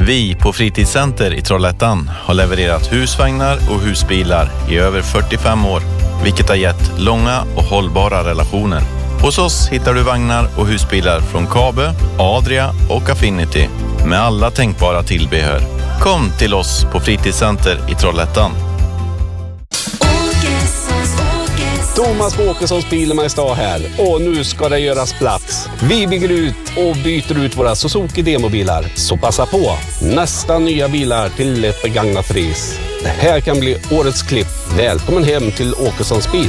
Vi på Fritidscenter i Trollhättan har levererat husvagnar och husbilar i över 45 år, vilket har gett långa och hållbara relationer. Hos oss hittar du vagnar och husbilar från Kabe, Adria och Affinity med alla tänkbara tillbehör. Kom till oss på Fritidscenter i Trollhättan. Thomas Åkessons Bilmästare här, och nu ska det göras plats. Vi bygger ut och byter ut våra Suzuki demobilar, så passa på. Nästa nya bilar till ett begagnat pris. Det här kan bli årets klipp. Välkommen hem till Åkessons bil.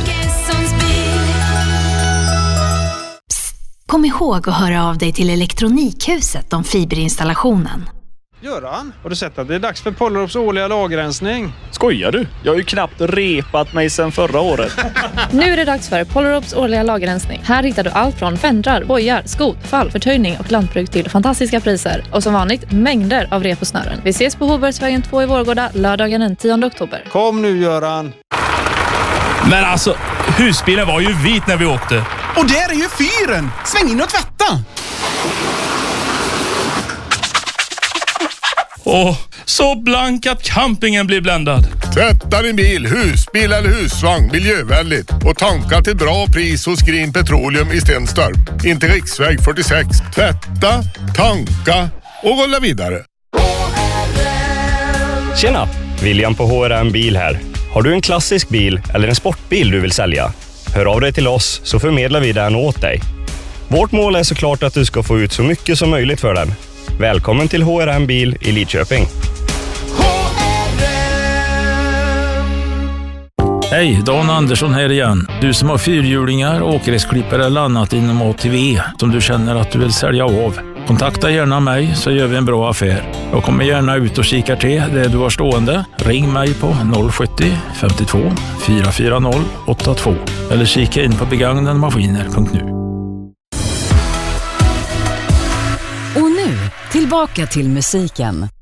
Psst, kom ihåg att höra av dig till Elektronikhuset om fiberinstallationen. Göran, har du sett att det är dags för Pollerups årliga lagerrensning? Skojar du? Jag har ju knappt repat mig sedan förra året. Nu är det dags för Pollerups årliga lagerrensning. Här hittar du allt från fendrar, bojar, skot, fall, förtöjning och lantbruk till fantastiska priser. Och som vanligt, mängder av rep och snören. Vi ses på Hobergsvägen 2 i Vårgårda lördagen den 10 oktober. Kom nu, Göran. Men alltså, husbilen var ju vit när vi åkte. Och där är ju fyren! Sväng in och tvätta! Så blank att campingen blir bländad. Tvätta din bil, husbil eller husvagn miljövänligt och tanka till bra pris hos Green Petroleum i Stenstorp. Inte riksväg 46. Tvätta, tanka och rulla vidare. Tjena, William på HRM Bil här. Har du en klassisk bil eller en sportbil du vill sälja? Hör av dig till oss så förmedlar vi den åt dig. Vårt mål är såklart att du ska få ut så mycket som möjligt för den. Välkommen till HRM Bil i Lidköping. Hej, Dan Andersson här igen. Du som har fyrhjulingar, åkgräsklippare eller annat inom ATV som du känner att du vill sälja av. Kontakta gärna mig så gör vi en bra affär. Jag kommer gärna ut och kikar till det du har stående. Ring mig på 070 52 440 82 eller kika in på begagnademaskiner.nu. Och nu, tillbaka till musiken.